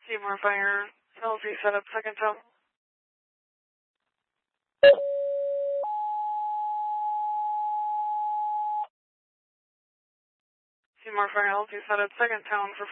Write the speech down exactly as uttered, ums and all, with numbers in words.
Seymour Fire, L Z set up second tone. Seymour Fire, L Z set up second tone for